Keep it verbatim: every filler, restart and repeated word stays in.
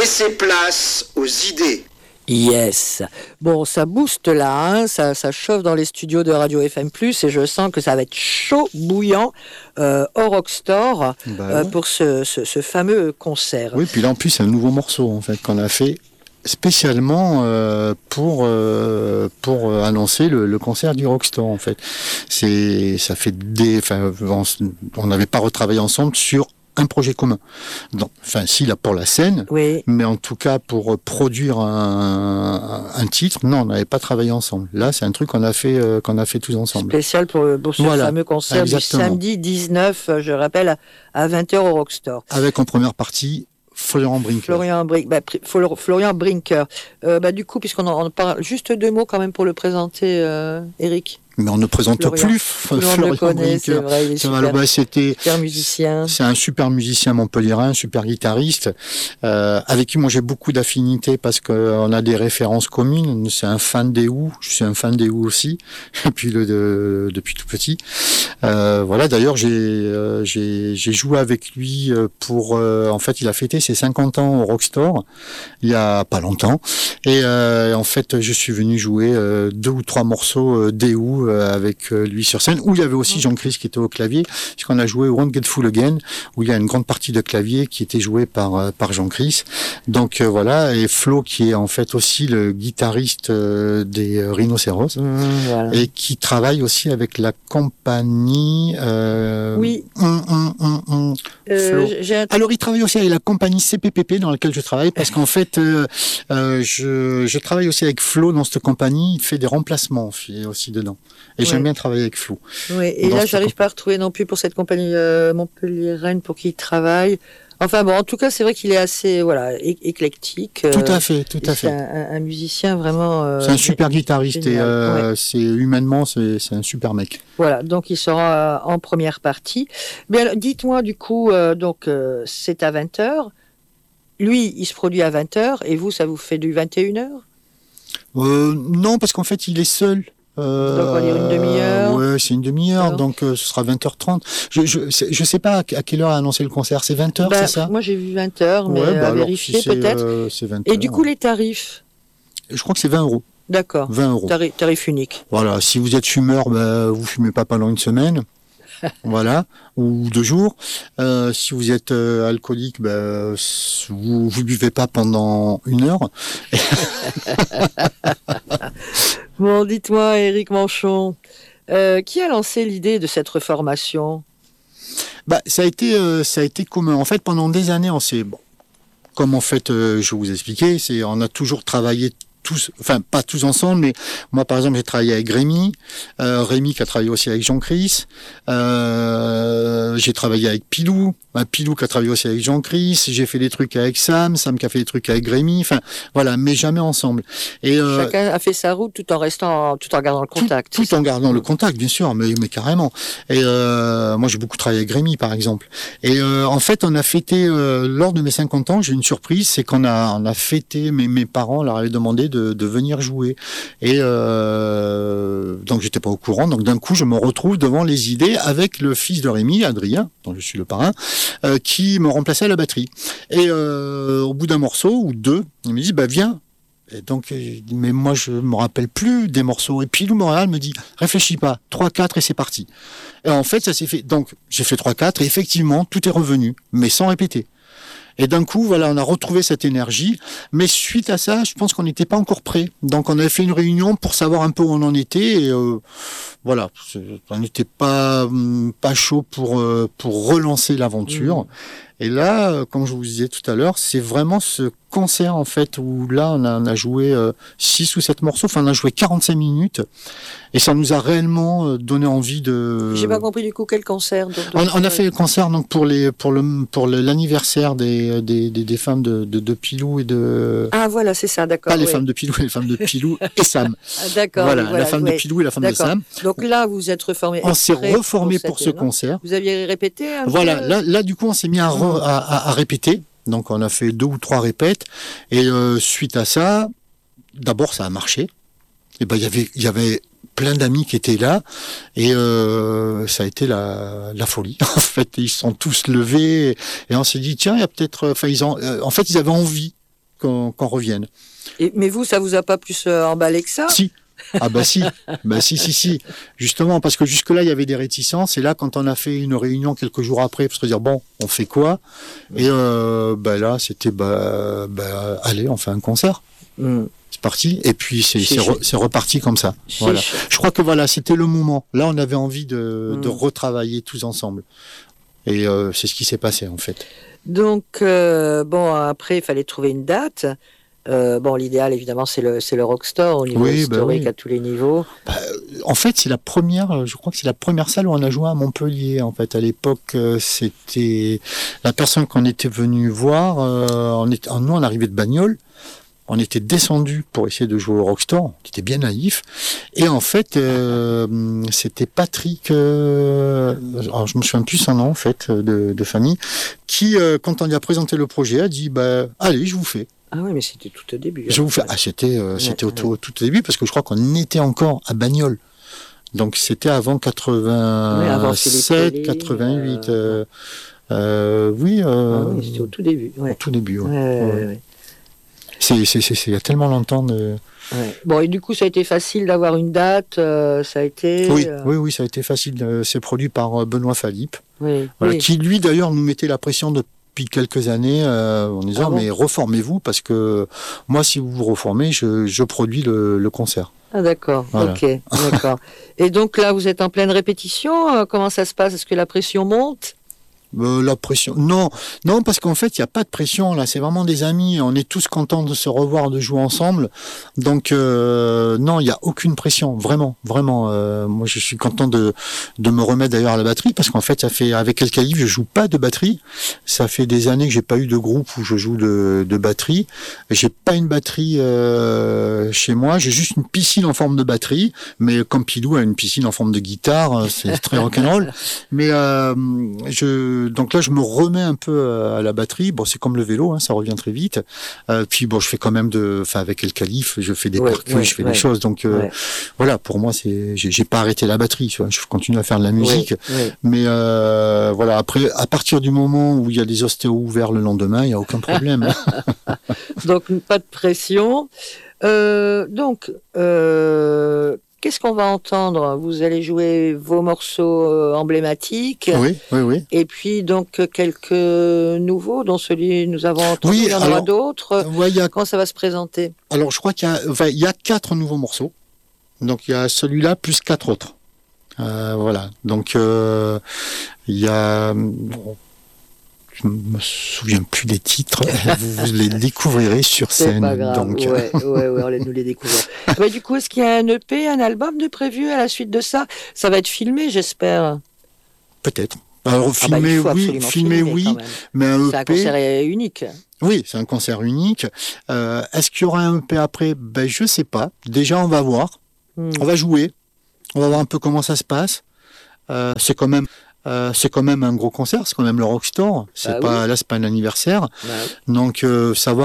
laisser place aux idées. Yes. Bon, ça booste là, hein, ça, ça chauffe dans les studios de Radio F M plus, et je sens que ça va être chaud, bouillant euh, au Rockstore bah, euh, ouais. pour ce, ce, ce fameux concert. Oui, puis là en plus c'est un nouveau morceau en fait qu'on a fait spécialement euh, pour euh, pour euh, annoncer le, le concert du Rockstore en fait. C'est ça fait des, enfin on n'avait pas retravaillé ensemble sur un projet commun. Donc, enfin, si, là, pour la scène, oui. Mais en tout cas, pour produire un, un titre, non, on n'avait pas travaillé ensemble. Là, c'est un truc qu'on a fait, euh, qu'on a fait tous ensemble. Spécial pour, pour ce voilà, fameux concert exactement. Du samedi dix-neuf, je rappelle, à vingt heures au Rockstore. Avec en première partie, Florian Brinker. Florian, Brin- bah, Florian Brinker. Euh, bah, du coup, puisqu'on en, en parle, juste deux mots quand même pour le présenter, euh, Eric. Mais on ne présente Florian. plus Tout le monde le connaît, c'est vrai, il est super, voilà, bah, c'était, super musicien. C'est un super musicien montpelliérain, super guitariste, euh, avec qui moi j'ai beaucoup d'affinités parce qu'on a des références communes. C'est un fan des Who, je suis un fan des Who aussi, depuis, le, de, depuis tout petit. Euh, voilà, d'ailleurs j'ai, euh, j'ai, j'ai joué avec lui pour... Euh, en fait, il a fêté ses cinquante ans au Rockstore, il y a pas longtemps. Et euh, en fait, je suis venu jouer euh, deux ou trois morceaux euh, des Who avec lui sur scène, où il y avait aussi Jean-Chris qui était au clavier, puisqu'on a joué Won't Get Full Again, où il y a une grande partie de clavier qui était jouée par par Jean-Chris. Donc euh, voilà, et Flo qui est en fait aussi le guitariste euh, des Rhinocéros, mmh, voilà. Et qui travaille aussi avec la compagnie... Euh, oui. Hum, hum, hum, hum, euh, j'ai un... Alors il travaille aussi avec la compagnie C P P P dans laquelle je travaille, parce qu'en fait, euh, euh, je, je travaille aussi avec Flo dans cette compagnie, il fait des remplacements aussi dedans. Et ouais. J'aime bien travailler avec Flo. Oui, et là, j'arrive comp... pas à retrouver non plus pour cette compagnie euh, montpelliéraine pour qui il travaille. Enfin bon, en tout cas, c'est vrai qu'il est assez voilà é- éclectique. Tout à fait, tout à fait. C'est un, un musicien vraiment. Euh, c'est un super guitariste génial. et euh, ouais. c'est humainement, c'est, c'est un super mec. Voilà, donc il sera en première partie. Mais alors, dites-moi du coup, euh, donc euh, c'est à vingt heures. Lui, il se produit à vingt heures et vous, ça vous fait du vingt et une heures ? euh, Non, parce qu'en fait, il est seul. Euh, donc on va dire une demi-heure. Ouais, c'est une demi-heure, alors. Donc euh, ce sera vingt heures trente. Je, je, je sais pas à quelle heure a annoncé le concert, c'est vingt heures, bah, c'est ça ? Moi j'ai vu vingt heures, mais ouais, bah, à vérifier si peut-être. Euh, c'est vingt Et heures, du coup, les tarifs ? Je crois que c'est vingt euros. D'accord. vingt euros. Tarif, tarif unique. Voilà, si vous êtes fumeur, bah, vous fumez pas pendant une semaine. Voilà, ou deux jours. Euh, si vous êtes euh, alcoolique, bah, vous vous buvez pas pendant une heure. Bon, dites-moi, Éric Manchon, euh, qui a lancé l'idée de cette reformation ? Bah, ça a été, euh, ça a été commun. En fait, pendant des années, on s'est, bon, comme en fait, euh, je vais vous expliquer, c'est, on a toujours travaillé. Tous, enfin pas tous ensemble, mais moi par exemple j'ai travaillé avec Rémi, euh, Rémi qui a travaillé aussi avec Jean-Chris, euh, j'ai travaillé avec Pilou, bah, Pilou qui a travaillé aussi avec Jean-Chris, j'ai fait des trucs avec Sam, Sam qui a fait des trucs avec Rémi, enfin voilà, mais jamais ensemble. Et, euh, chacun a fait sa route tout en restant, tout en gardant le contact. Tout, tout en gardant le contact, bien sûr, mais, mais carrément. Et euh, moi j'ai beaucoup travaillé avec Rémi par exemple. Et euh, en fait on a fêté, euh, lors de mes cinquante ans, j'ai une surprise, c'est qu'on a, on a fêté, mes, mes parents leur avaient demandé de De, de venir jouer et euh, donc j'étais pas au courant, donc d'un coup je me retrouve devant les idées avec le fils de Rémi, Adrien, dont je suis le parrain, euh, qui me remplaçait à la batterie et euh, au bout d'un morceau ou deux il me dit bah viens. Et donc, mais moi je me rappelle plus des morceaux. Et puis Lou Montréal me dit réfléchis pas, trois quatre et c'est parti. Et en fait ça s'est fait, donc j'ai fait trois quatre et effectivement tout est revenu, mais sans répéter. Et d'un coup, voilà, on a retrouvé cette énergie. Mais suite à ça, je pense qu'on n'était pas encore prêt. Donc, on avait fait une réunion pour savoir un peu où on en était. Et euh, voilà, on n'était pas pas chaud pour pour relancer l'aventure. Mmh. Et là, comme je vous disais tout à l'heure, c'est vraiment ce concert en fait où là on a, on a joué euh, six ou sept morceaux. Enfin, on a joué quarante-cinq minutes. Et ça nous a réellement donné envie de. J'ai pas compris du coup quel concert. Donc, on, on a fait le concert donc pour les pour le pour le, l'anniversaire des des, des des femmes de, de de Pilou et de. Ah voilà, c'est ça, d'accord. Pas les ouais. femmes de Pilou, les femmes de Pilou et Sam. Ah, d'accord. Voilà, voilà, la femme ouais. de Pilou et la femme d'accord. de Sam. Donc là, vous êtes reformés. On s'est reformés pour, pour ce événement. concert. Vous aviez répété un Voilà, peu... là là du coup on s'est mis à, re, à, à, à répéter. Donc on a fait deux ou trois répètes et euh, suite à ça, d'abord ça a marché. Et ben il y avait il y avait plein d'amis qui étaient là et euh, ça a été la la folie. En fait, ils se sont tous levés et on s'est dit tiens, il y a peut-être enfin ils ont euh, en fait ils avaient envie qu'on, qu'on revienne. Et, mais vous, ça vous a pas plus euh, emballé que ça? Si. Ah bah si, bah si, si, si. Justement, parce que jusque-là, il y avait des réticences. Et là, quand on a fait une réunion quelques jours après, pour se dire, bon, on fait quoi? Et euh, bah là, c'était, bah, bah, allez, on fait un concert. Mm. C'est parti. Et puis, c'est, c'est, re, c'est reparti comme ça. C'est voilà. Je crois que voilà, c'était le moment. Là, on avait envie de, mm. de retravailler tous ensemble. Et euh, c'est ce qui s'est passé, en fait. Donc, euh, bon, après, il fallait trouver une date. Euh, bon, l'idéal, évidemment, c'est le, c'est le Rockstore au niveau oui, historique, bah oui. à tous les niveaux. Bah, en fait, c'est la première, je crois que c'est la première salle où on a joué à Montpellier. En fait, à l'époque, euh, c'était la personne qu'on était venu voir. Euh, on est, nous, on arrivait de Bagnoles. On était descendu pour essayer de jouer au Rockstore. On était bien naïfs. Et en fait, euh, c'était Patrick, euh, alors je me souviens plus son nom, en fait, de, de famille, qui, euh, quand on lui a présenté le projet, a dit, bah, allez, je vous fais. Ah oui, mais c'était tout au début. Je vous fais. Ah, c'était, euh, ouais, c'était au, ouais. au tout au début, parce que je crois qu'on était encore à Bagnoles. Donc, c'était avant quatre-vingt-sept, oui, quatre-vingt-huit. Euh, euh, oui, euh, ah oui, c'était au tout début. Ouais. Au tout début, ouais. ouais, ouais. ouais, ouais. C'est, c'est, c'est, c'est, il y a tellement longtemps de... Ouais. Bon, et du coup, ça a été facile d'avoir une date, euh, ça a été... Oui, euh... oui, oui, ça a été facile. Euh, c'est produit par Benoît Philippe, oui, voilà, oui. qui, lui, d'ailleurs, nous mettait la pression depuis quelques années euh, en disant, ah bon mais reformez-vous, parce que moi, si vous vous reformez, je, je produis le, le concert. Ah d'accord, voilà. Ok, d'accord. Et donc là, vous êtes en pleine répétition, euh, comment ça se passe? Est-ce que la pression monte? Euh, la pression, non, non, parce qu'en fait, il n'y a pas de pression là. C'est vraiment des amis. On est tous contents de se revoir, de jouer ensemble. Donc, euh, non, il n'y a aucune pression, vraiment, vraiment. Euh, moi, je suis content de de me remettre d'ailleurs à la batterie, parce qu'en fait, ça fait avec El Khalif, je joue pas de batterie. Ça fait des années que j'ai pas eu de groupe où je joue de de batterie. J'ai pas une batterie euh, chez moi. J'ai juste une piscine en forme de batterie, mais comme Pilou a une piscine en forme de guitare, c'est très rock'n'roll. Mais euh, je donc là, je me remets un peu à la batterie. Bon, c'est comme le vélo, hein, ça revient très vite. Euh, puis bon, je fais quand même de, enfin avec El Khalif, je fais des ouais, percus, ouais, je fais ouais. des choses. Donc euh, ouais. voilà, pour moi, c'est, j'ai, j'ai pas arrêté la batterie. Tu vois, je continue à faire de la musique. Ouais, ouais. Mais euh, voilà, après, à partir du moment où il y a des ostéos ouverts le lendemain, il y a aucun problème. Donc pas de pression. Euh, donc. Euh... Qu'est-ce qu'on va entendre? Vous allez jouer vos morceaux euh, emblématiques. Oui, oui, oui. Et puis donc quelques nouveaux, dont celui nous avons entendu. Oui, il y en aura d'autres. Ouais, y a... Comment ça va se présenter? Alors je crois qu'il y a, enfin, il y a quatre nouveaux morceaux. Donc il y a celui-là plus quatre autres. Euh, voilà. Donc euh, il y a. Bon, je me souviens plus des titres. vous, vous les découvrirez sur scène. C'est pas grave. Donc. Ouais, ouais, ouais, on les, nous les découvrons. Bah, du coup, est-ce qu'il y a un E P, un album de prévu à la suite de ça? Ça va être filmé, j'espère. Peut-être. Alors filmé, ah bah, oui, filmé, oui, mais un E P. C'est un concert unique. Oui, c'est un concert unique. Euh, est-ce qu'il y aura un E P après? Ben, je sais pas. Déjà, on va voir. Hmm. On va jouer. On va voir un peu comment ça se passe. Euh, c'est quand même. Euh, c'est quand même un gros concert, c'est quand même le Rockstore. C'est bah, pas oui. Là, c'est pas un anniversaire. Bah, oui. Donc, euh, savoir